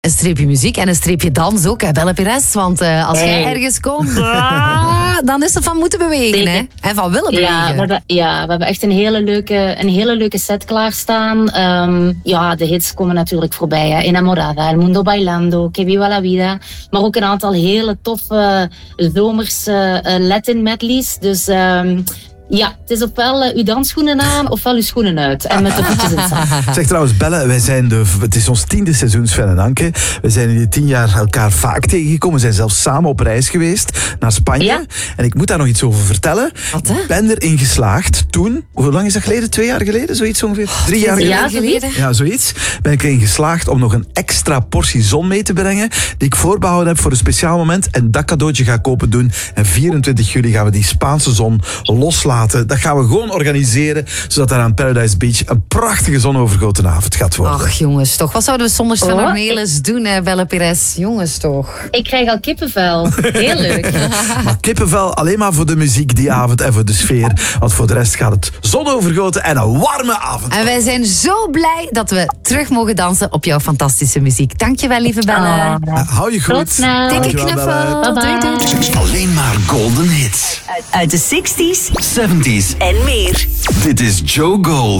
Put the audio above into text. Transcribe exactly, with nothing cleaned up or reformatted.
Een streepje muziek en een streepje dans ook, hè, Belle Perez. Want uh, als hey. jij ergens komt, ah, dan is het van moeten bewegen, hè? En van willen bewegen. Ja, we hebben, ja, we hebben echt een hele leuke, een hele leuke set klaarstaan. Um, ja, de hits komen natuurlijk voorbij. Hè. Enamorada, El Mundo Bailando, Que Viva la Vida. Maar ook een aantal hele toffe zomerse uh, Latin medleys. Dus... Um, Ja, het is ofwel uh, uw dansschoenen aan ofwel uw schoenen uit. En met de voetjes in het zand. Zeg trouwens, Belle, wij zijn de, het is ons tiende seizoen, Sven en Anke. We zijn in die tien jaar elkaar vaak tegengekomen. We zijn zelfs samen op reis geweest naar Spanje. Ja. En ik moet daar nog iets over vertellen. Wat, hè? Ik ben erin geslaagd toen, hoe lang is dat geleden? Twee jaar geleden? Zoiets ongeveer? Drie jaar geleden? Ja, geleden. Ja, zoiets. Ben ik erin geslaagd om nog een extra portie zon mee te brengen. Die ik voorbehouden heb voor een speciaal moment. En dat cadeautje ga ik open doen. En vierentwintig juli gaan we die Spaanse zon loslaten. Dat gaan we gewoon organiseren, zodat daar aan Paradise Beach een prachtige zonovergoten avond gaat worden. Ach, jongens, toch. Wat zouden we zonder Sven Oh. Ornelis doen, hè, Belle Perez? Jongens, toch. Ik krijg al kippenvel. Heel leuk. Maar kippenvel alleen maar voor de muziek die avond en voor de sfeer. Want voor de rest gaat het zonovergoten en een warme avond. En wij zijn zo blij dat we terug mogen dansen op jouw fantastische muziek. Dankjewel, lieve Belle. Ah. Ja, hou je goed. Tot snel. Dikke Dankjewel, knuffel. Belle. Doei, doei, doei. Alleen maar golden hits. Uit de zestig's zeventies en meer. Dit is Joe Gold.